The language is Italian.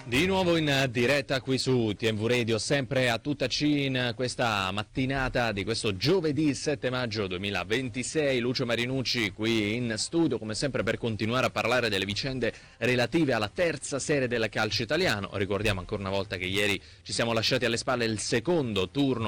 Di nuovo in diretta qui su TMV Radio, sempre a tutta C in questa mattinata di questo giovedì 7 maggio 2026. Lucio Marinucci qui in studio, come sempre, per continuare a parlare delle vicende relative alla terza serie del calcio italiano. Ricordiamo ancora una volta che ieri ci siamo lasciati alle spalle il secondo turno